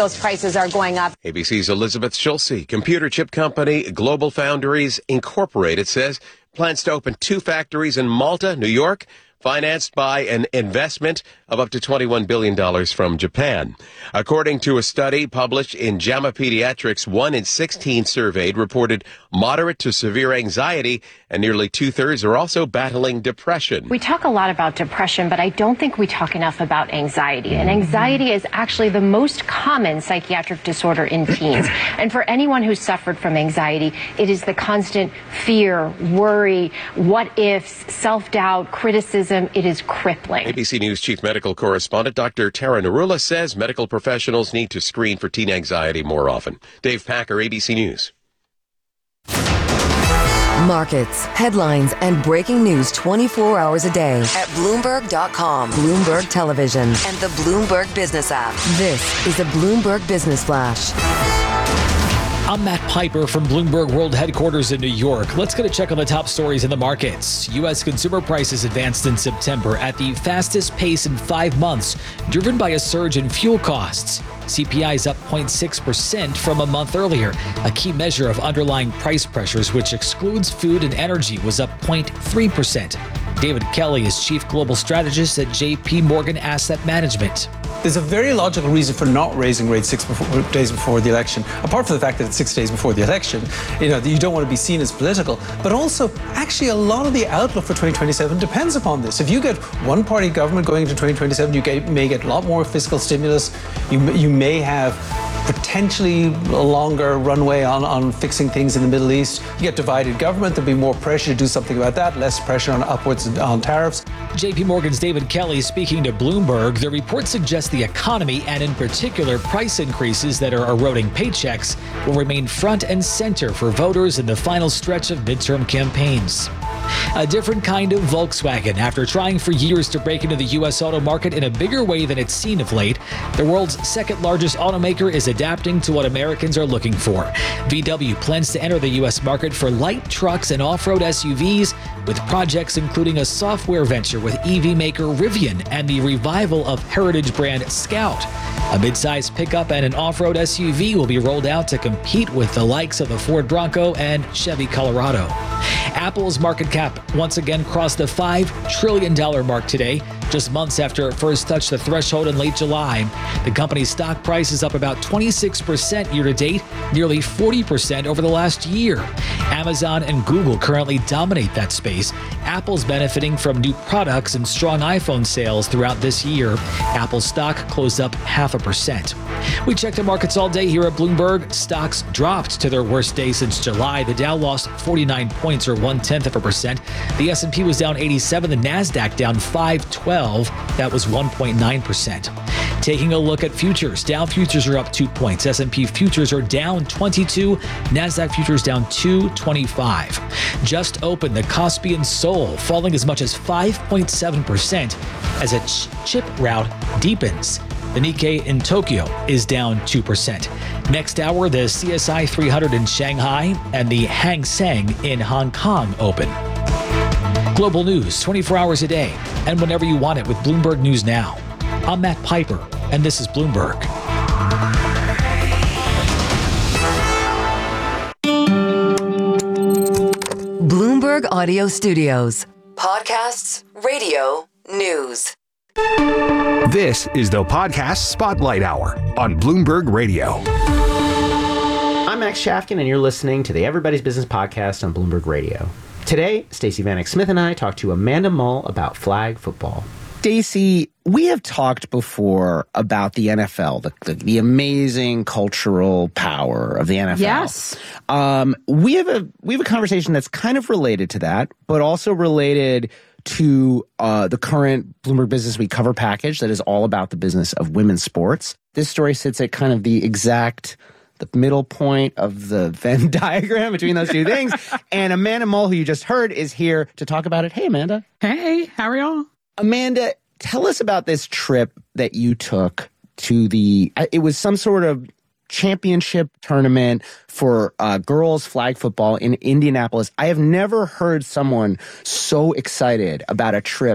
Those prices are going up. ABC's Elizabeth Schulze. Computer chip company Global Foundries Incorporated says plans to open 2 factories in Malta, New York, financed by an investment of up to $21 billion from Japan. According to a study published in JAMA Pediatrics, 1 in 16 surveyed reported moderate to severe anxiety, and nearly 2/3 are also battling depression. We talk a lot about depression, but I don't think we talk enough about anxiety. And anxiety is actually the most common psychiatric disorder in teens. And for anyone who's suffered from anxiety, it is the constant fear, worry, what ifs, self-doubt, criticism. It is crippling. ABC News Chief Medical Correspondent Dr. Tara Narula says medical professionals need to screen for teen anxiety more often. Dave Packer, ABC News. Markets, headlines, and breaking news 24 hours a day at Bloomberg.com, Bloomberg Television, and the Bloomberg Business app. This is a Bloomberg Business Flash. I'm Matt Piper from Bloomberg World Headquarters in New York. Let's get a check on the top stories in the markets. U.S. consumer prices advanced in September at the fastest pace in 5 months, driven by a surge in fuel costs. CPI is up 0.6% from a month earlier. A key measure of underlying price pressures, which excludes food and energy, was up 0.3%. David Kelly is Chief Global Strategist at J.P. Morgan Asset Management. There's a very logical reason for not raising rates 6 days before the election, apart from the fact that it's 6 days before the election. You don't want to be seen as political, but also actually a lot of the outlook for 2027 depends upon this. If you get one-party government going into 2027, you may get a lot more fiscal stimulus. You may have potentially a longer runway on fixing things in the Middle East. You get divided government, there'll be more pressure to do something about that, less pressure on upwards on tariffs. J.P. Morgan's David Kelly speaking to Bloomberg. The report suggests the economy, and in particular price increases that are eroding paychecks, will remain front and center for voters in the final stretch of midterm campaigns. A different kind of Volkswagen. After trying for years to break into the U.S. auto market in a bigger way than it's seen of late, the world's second largest automaker is adapting to what Americans are looking for. VW plans to enter the U.S. market for light trucks and off-road SUVs, with projects including a software venture with EV maker Rivian and the revival of heritage brand Scout. A mid-size pickup and an off-road SUV will be rolled out to compete with the likes of the Ford Bronco and Chevy Colorado. Apple's market cap once again crossed the $5 trillion mark today, just months after it first touched the threshold in late July. The company's stock price is up about 26% year-to-date, nearly 40% over the last year. Amazon and Google currently dominate that space. Apple's benefiting from new products and strong iPhone sales throughout this year. Apple's stock closed up 0.5%. We checked the markets all day here at Bloomberg. Stocks dropped to their worst day since July. The Dow lost 49 points, or 0.1%. The S&P was down 87. The Nasdaq down 512. That was 1.9%. Taking a look at futures, Dow futures are up 2 points. S&P futures are down 22. Nasdaq futures down 225. Just opened, the Kospi and Seoul falling as much as 5.7% as a chip rout deepens. The Nikkei in Tokyo is down 2%. Next hour, the CSI 300 in Shanghai and the Hang Seng in Hong Kong open. Global news 24 hours a day and whenever you want it with Bloomberg News Now. I'm Matt Piper, and this is Bloomberg. Bloomberg Audio Studios. Podcasts, radio, news. This is the Podcast Spotlight Hour on Bloomberg Radio. I'm Max Shafkin, and you're listening to the Everybody's Business Podcast on Bloomberg Radio. Today, Stacey Vanek Smith and I talk to Amanda Mull about flag football. Stacey, we have talked before about the NFL, the amazing cultural power of the NFL. Yes. We have a conversation that's kind of related to that, but also related to the current Bloomberg Business Week cover package that is all about the business of women's sports. This story sits at kind of the middle point of the Venn diagram between those two things. And Amanda Mull, who you just heard, is here to talk about it. Hey, Amanda. Hey, how are y'all? Amanda, tell us about this trip that you took to it was some sort of championship tournament for girls flag football in Indianapolis. I have never heard someone so excited about a trip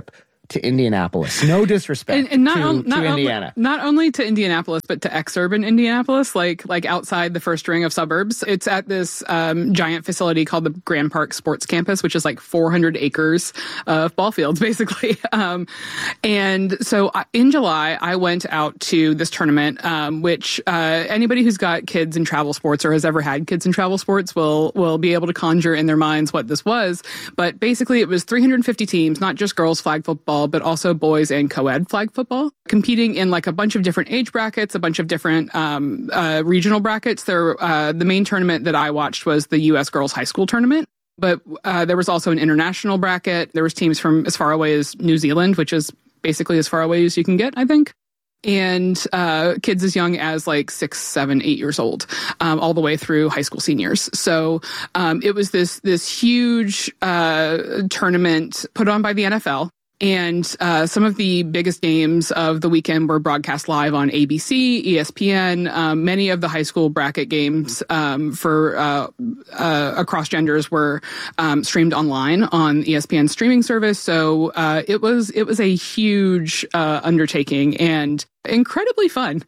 to Indianapolis. No disrespect and not to Indiana. Not only to Indianapolis, but to exurban Indianapolis, like outside the first ring of suburbs. It's at this giant facility called the Grand Park Sports Campus, which is like 400 acres of ball fields, basically. And so in July, I went out to this tournament, which anybody who's got kids in travel sports or has ever had kids in travel sports will be able to conjure in their minds what this was. But basically, it was 350 teams, not just girls flag football, but also boys and co-ed flag football, competing in like a bunch of different age brackets, a bunch of different regional brackets. The main tournament that I watched was the U.S. Girls High School Tournament. But there was also an international bracket. There was teams from as far away as New Zealand, which is basically as far away as you can get, I think. And kids as young as like 6, 7, 8 years old, all the way through high school seniors. So it was this huge tournament put on by the NFL. And some of the biggest games of the weekend were broadcast live on ABC, ESPN. Many of the high school bracket games for across genders were streamed online on ESPN streaming service. So it was a huge undertaking and incredibly fun.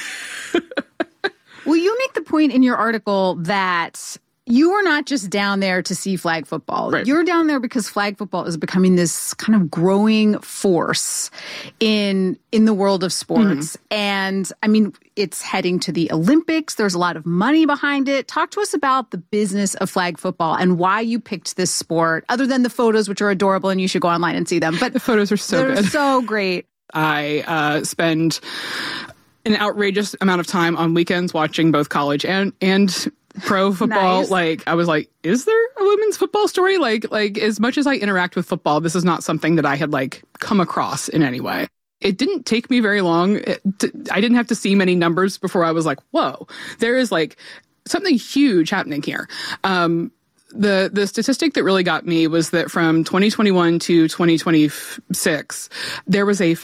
Well, you make the point in your article that you are not just down there to see flag football. Right. You're down there because flag football is becoming this kind of growing force in the world of sports. Mm-hmm. And I mean, it's heading to the Olympics. There's a lot of money behind it. Talk to us about the business of flag football and why you picked this sport, other than the photos, which are adorable and you should go online and see them. But the photos are so good. They're so great. I spend an outrageous amount of time on weekends watching both college and pro football. Nice. Like, I was like, is there a women's football story? Like as much as I interact with football, this is not something that I had like come across in any way. It didn't take me very long. I didn't have to see many numbers before I was like, whoa, there is like something huge happening here. The statistic that really got me was that from 2021 to 2026, there was a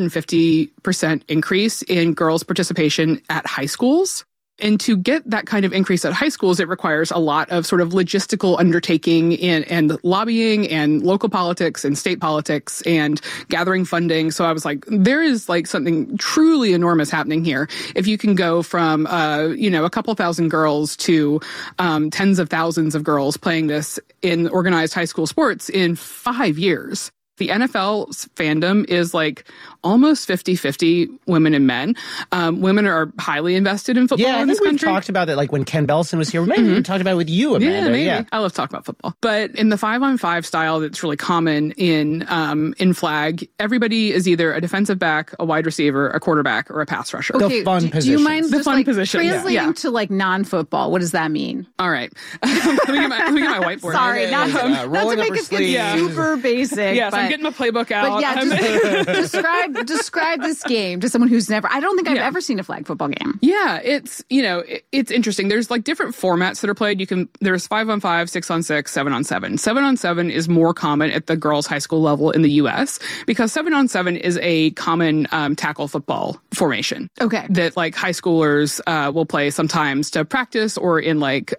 550% increase in girls' participation at high schools. And to get that kind of increase at high schools, it requires a lot of sort of logistical undertaking and lobbying and local politics and state politics and gathering funding. So I was like, there is like something truly enormous happening here. If you can go from, a couple thousand girls to tens of thousands of girls playing this in organized high school sports in 5 years. The NFL's fandom is like almost 50-50 women and men. Women are highly invested in football in this country. I think we've talked about that, like when Ken Belson was here. We maybe even talked about it with you, Amanda. Yeah, maybe. Yeah. I love talking about football. But in the 5-on-5 style that's really common in flag, everybody is either a defensive back, a wide receiver, a quarterback, or a pass rusher. Okay, the fun position. Do you mind just like positions. translating to like non-football? What does that mean? All right. let me get my whiteboard. Sorry, not to make us get super basic. Yes, I'm getting my playbook out. But yeah, just describe this game to someone who's never. I don't think I've ever seen a flag football game. Yeah, it's it's interesting. There's like different formats that are played. There's 5-on-5, 6-on-6, 7-on-7. 7-on-7 is more common at the girls' high school level in the U.S. because 7-on-7 is a common tackle football formation. Okay, that like high schoolers will play sometimes to practice or in like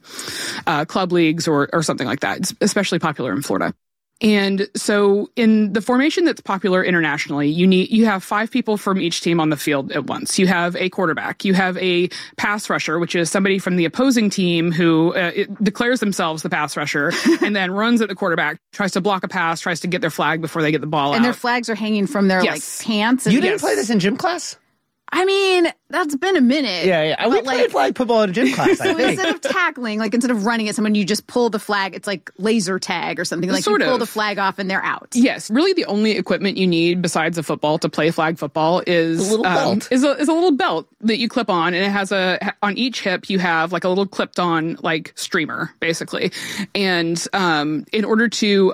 club leagues or something like that. It's especially popular in Florida. And so in the formation that's popular internationally, you have 5 people from each team on the field at once. You have a quarterback. You have a pass rusher, which is somebody from the opposing team who declares themselves the pass rusher and then runs at the quarterback, tries to block a pass, tries to get their flag before they get the ball out. And their flags are hanging from their like pants. You didn't play this in gym class? I mean, that's been a minute. Yeah. We played flag football in a gym class, I think. Instead of tackling, like instead of running at someone, you just pull the flag. It's like laser tag or something. Like you pull the flag off and they're out. Yes. Really the only equipment you need besides a football to play flag football is a little belt. Is a little belt that you clip on, and it has on each hip you have like a little clipped on like streamer, basically. And in order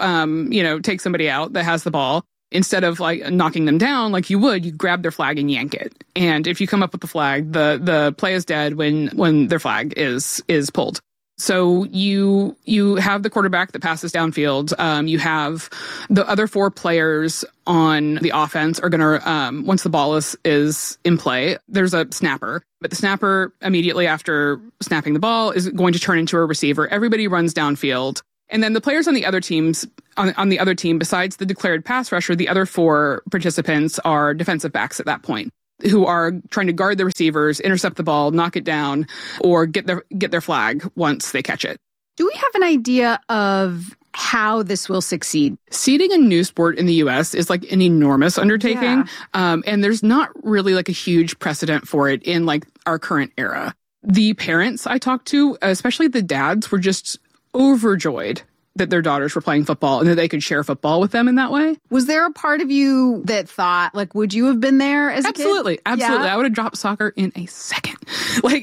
to take somebody out that has the ball, instead of like knocking them down like you grab their flag and yank it. And if you come up with the flag, the play is dead when their flag is pulled. So you have the quarterback that passes downfield. You have the other 4 players on the offense are going to, once the ball is in play, there's a snapper. But the snapper, immediately after snapping the ball, is going to turn into a receiver. Everybody runs downfield. And then the players on the other teams, on the other team, besides the declared pass rusher, the other 4 participants are defensive backs at that point, who are trying to guard the receivers, intercept the ball, knock it down, or get their flag once they catch it. Do we have an idea of how this will succeed? Seeding a new sport in the U.S. is like an enormous undertaking. Yeah. And there's not really like a huge precedent for it in like our current era. The parents I talked to, especially the dads, were just overjoyed that their daughters were playing football and that they could share football with them in that way. Was there a part of you that thought, like, would you have been there as a kid? Absolutely. Yeah. I would have dropped soccer in a second. Like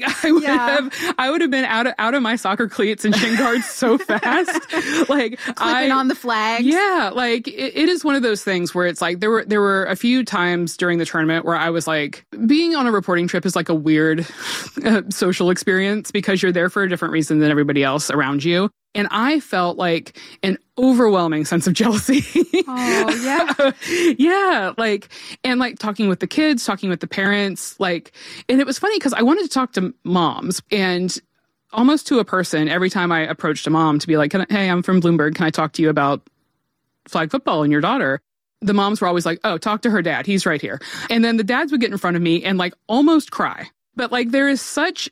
I would have been out of my soccer cleats and shin guards so fast. Like clipping on the flags. Yeah. Like it is one of those things where it's like there were a few times during the tournament where I was like, being on a reporting trip is like a weird social experience because you're there for a different reason than everybody else around you. And I felt like an overwhelming sense of jealousy. Oh, yeah. Yeah. Like, and like talking with the kids, talking with the parents, like, and it was funny because I wanted to talk to moms and almost to a person every time I approached a mom to be like, hey, I'm from Bloomberg. Can I talk to you about flag football and your daughter? The moms were always like, oh, talk to her dad. He's right here. And then the dads would get in front of me and like almost cry. But like there is such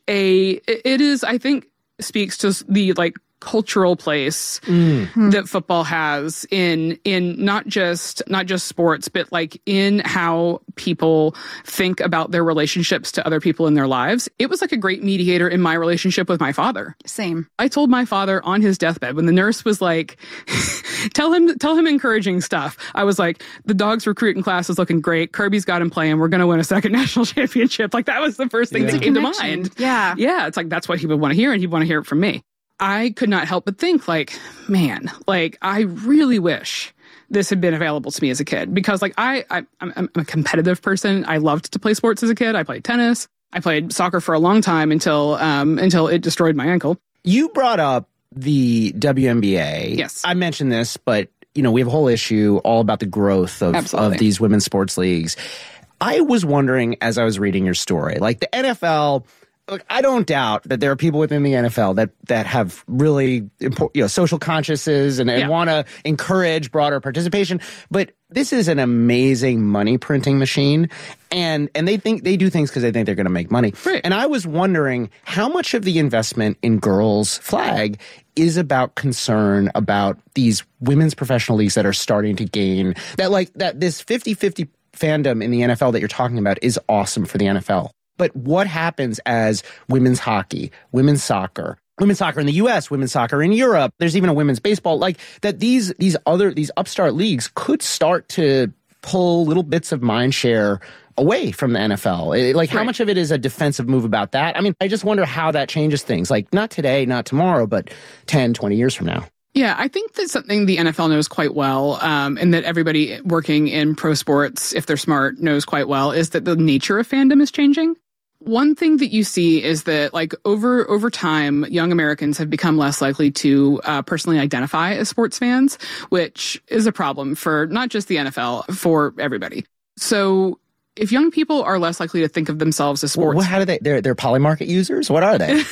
it is, I think, speaks to the like cultural place that football has in not just sports, but like in how people think about their relationships to other people in their lives. It was like a great mediator in my relationship with my father. Same. I told my father on his deathbed when the nurse was like, tell him encouraging stuff. I was like, the dog's recruiting class is looking great. Kirby's got him playing. We're going to win a second national championship. Like that was the first thing that came to mind. Yeah. Yeah. It's like, that's what he would want to hear. And he'd want to hear it from me. I could not help but think like, man, like I really wish this had been available to me as a kid because like I'm a competitive person. I loved to play sports as a kid. I played tennis. I played soccer for a long time until it destroyed my ankle. You brought up the WNBA. Yes. I mentioned this, but we have a whole issue all about the growth of these women's sports leagues. I was wondering as I was reading your story, like the NFL. Look, I don't doubt that there are people within the NFL that have really social consciences and want to encourage broader participation. But this is an amazing money printing machine, and they do things because they think they're going to make money. Right. And I was wondering how much of the investment in girls' flag is about concern about these women's professional leagues that are starting to gain that this 50-50 fandom in the NFL that you're talking about is awesome for the NFL. But what happens as women's hockey, women's soccer in the U.S., women's soccer in Europe, there's even a women's baseball, like that these upstart leagues could start to pull little bits of mind share away from the NFL. How much of it is a defensive move about that? I mean, I just wonder how that changes things. Like not today, not tomorrow, but 10, 20 years from now. Yeah, I think that's something the NFL knows quite well, and that everybody working in pro sports, if they're smart, knows quite well, is that the nature of fandom is changing. One thing that you see is that, like, over time, young Americans have become less likely to personally identify as sports fans, which is a problem for not just the NFL, for everybody. So if young people are less likely to think of themselves as sports... Well, how do they... They're Polymarket users? What are they?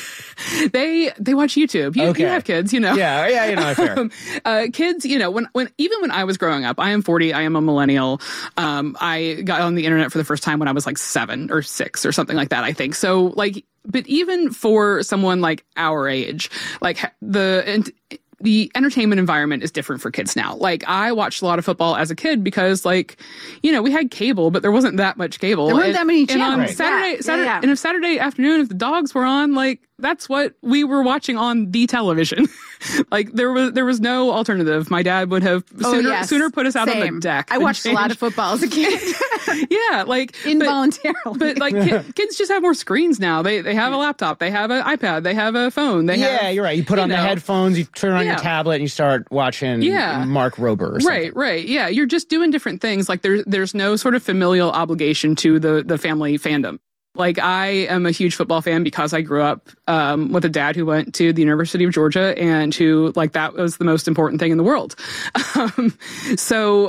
They watch YouTube. You have kids, Yeah, fair. Kids, when I was growing up, I am 40, I am a millennial. I got on the internet for the first time when I was like 7 or 6 or something like that, I think. So, like, but even for someone like our age, like the entertainment environment is different for kids now. Like, I watched a lot of football as a kid because, like, we had cable, but there wasn't that much cable. There weren't that many channels. And on a Saturday afternoon, if the dogs were on, like, that's what we were watching on the television. Like, there was no alternative. My dad would have sooner put us out on the deck. I watched a lot of football as a kid. Yeah, like involuntarily. But like kids just have more screens now. They have a laptop, they have an iPad, they have a phone. You're right. You put on the headphones, you turn on your tablet, and you start watching Mark Rober. Or something. Right. Yeah, you're just doing different things. Like there's no sort of familial obligation to the family fandom. Like, I am a huge football fan because I grew up with a dad who went to the University of Georgia and who, like, that was the most important thing in the world. So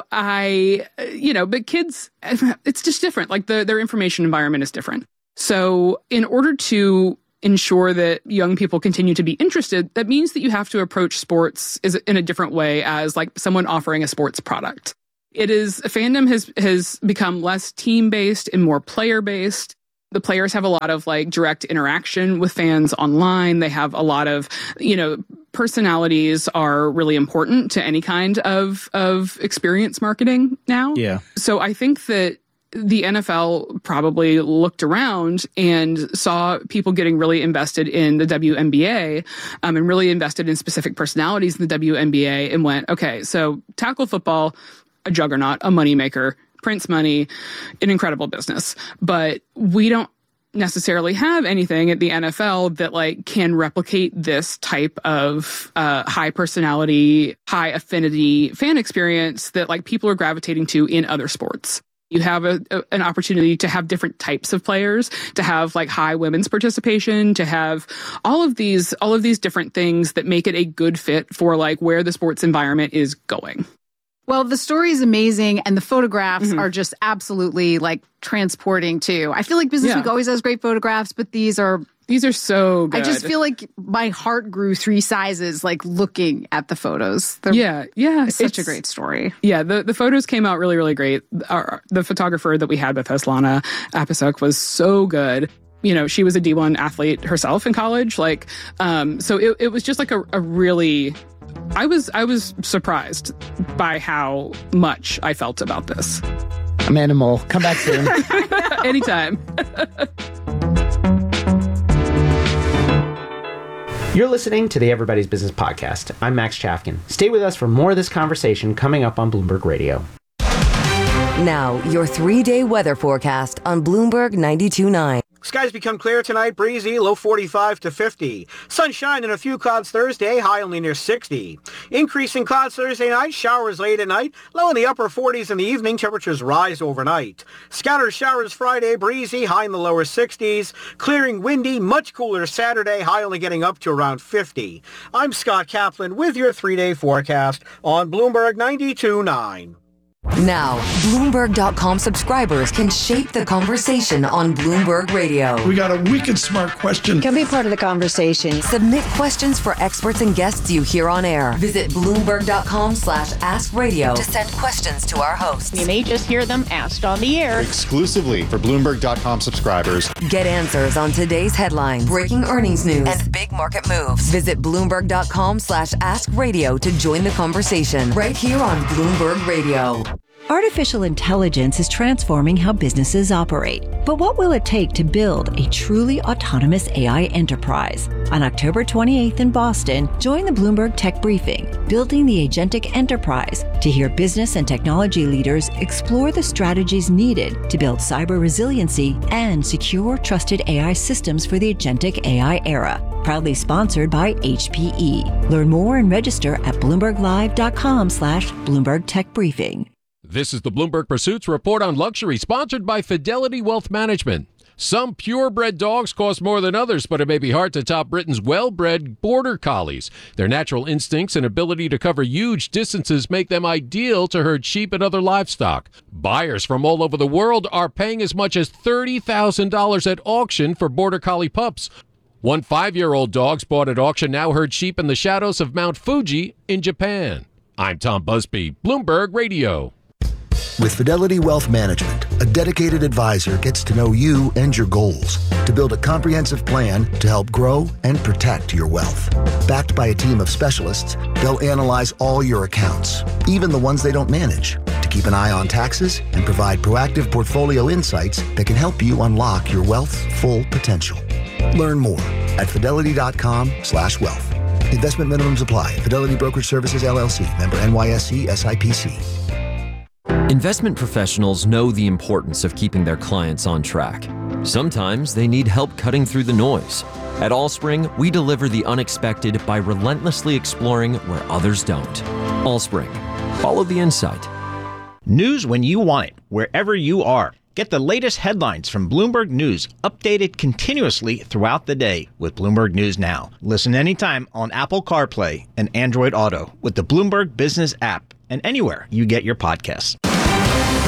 but kids, it's just different. Like, their information environment is different. So in order to ensure that young people continue to be interested, that means that you have to approach sports in a different way as like someone offering a sports product. Fandom has become less team-based and more player-based. The players have a lot of like direct interaction with fans online. They have a lot of, personalities are really important to any kind of experience marketing now. Yeah. So I think that the NFL probably looked around and saw people getting really invested in the WNBA and really invested in specific personalities in the WNBA and went, okay, so tackle football, a juggernaut, a moneymaker, prints money, an incredible business. But we don't necessarily have anything at the NFL that like can replicate this type of high personality, high affinity fan experience that like people are gravitating to in other sports. You have an opportunity to have different types of players, to have like high women's participation, to have all of these different things that make it a good fit for like where the sports environment is going. Well, the story is amazing, and the photographs are just absolutely like transporting too. I feel like Business Week always has great photographs, but these are so good. I just feel like my heart grew 3 sizes like looking at the photos. It's such a great story. Yeah, the photos came out really, really great. The photographer that we had with us, Lana Apasuk, was so good. She was a D1 athlete herself in college. Like, so it was just like a really... I was surprised by how much I felt about this. Amanda Mole, come back soon. Anytime. You're listening to the Everybody's Business Podcast. I'm Max Chafkin. Stay with us for more of this conversation coming up on Bloomberg Radio. Now, your 3-day weather forecast on Bloomberg 92.9. Skies become clear tonight, breezy, low 45 to 50. Sunshine and a few clouds Thursday, high only near 60. Increasing clouds Thursday night, showers late at night, low in the upper 40s in the evening, temperatures rise overnight. Scattered showers Friday, breezy, high in the lower 60s. Clearing windy, much cooler Saturday, high only getting up to around 50. I'm Scott Kaplan with your 3-day forecast on Bloomberg 92.9. Now, Bloomberg.com subscribers can shape the conversation on Bloomberg Radio. We got a wicked smart question. Can be part of the conversation. Submit questions for experts and guests you hear on air. Visit Bloomberg.com/AskRadio to send questions to our hosts. You may just hear them asked on the air. Exclusively for Bloomberg.com subscribers. Get answers on today's headlines, breaking earnings news, and big market moves. Visit Bloomberg.com/AskRadio to join the conversation right here on Bloomberg Radio. Artificial intelligence is transforming how businesses operate. But what will it take to build a truly autonomous AI enterprise? On October 28th in Boston, join the Bloomberg Tech Briefing, Building the Agentic Enterprise, to hear business and technology leaders explore the strategies needed to build cyber resiliency and secure, trusted AI systems for the agentic AI era. Proudly sponsored by HPE. Learn more and register at BloombergLive.com/Bloomberg Tech Briefing. This is the Bloomberg Pursuits Report on Luxury, sponsored by Fidelity Wealth Management. Some purebred dogs cost more than others, but it may be hard to top Britain's well-bred Border Collies. Their natural instincts and ability to cover huge distances make them ideal to herd sheep and other livestock. Buyers from all over the world are paying as much as $30,000 at auction for Border Collie pups. One 5-year-old dog bought at auction now herd sheep in the shadows of Mount Fuji in Japan. I'm Tom Busby, Bloomberg Radio. With Fidelity Wealth Management, a dedicated advisor gets to know you and your goals to build a comprehensive plan to help grow and protect your wealth. Backed by a team of specialists, they'll analyze all your accounts, even the ones they don't manage, to keep an eye on taxes and provide proactive portfolio insights that can help you unlock your wealth's full potential. Learn more at fidelity.com/wealth. Investment minimums apply. Fidelity Brokerage Services, LLC. Member NYSE SIPC. Investment professionals know the importance of keeping their clients on track. Sometimes they need help cutting through the noise. At Allspring, we deliver the unexpected by relentlessly exploring where others don't. Allspring. Follow the insight. News when you want it, wherever you are. Get the latest headlines from Bloomberg News, updated continuously throughout the day with Bloomberg News Now. Listen anytime on Apple CarPlay and Android Auto with the Bloomberg Business app and anywhere you get your podcasts. Bloomberg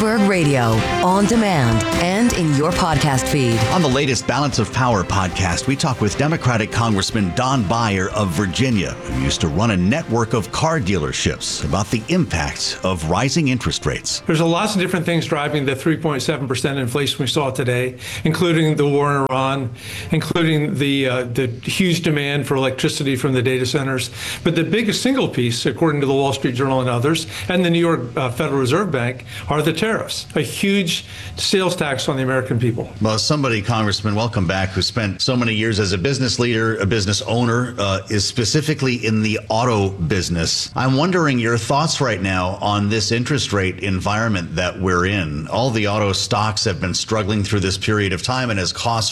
Bloomberg Radio, on demand, and in your podcast feed. On the latest Balance of Power podcast, we talk with Democratic Congressman Don Beyer of Virginia, who used to run a network of car dealerships, about the impact of rising interest rates. There's lots of different things driving the 3.7% inflation we saw today, including the war in Iran, including the huge demand for electricity from the data centers. But the biggest single piece, according to the Wall Street Journal and others, and the New York Federal Reserve Bank, are the tariffs, a huge sales tax on the American people. Well, somebody, Congressman, welcome back, who spent so many years as a business leader, a business owner, is specifically in the auto business. I'm wondering your thoughts right now on this interest rate environment that we're in. All the auto stocks have been struggling through this period of time, and as costs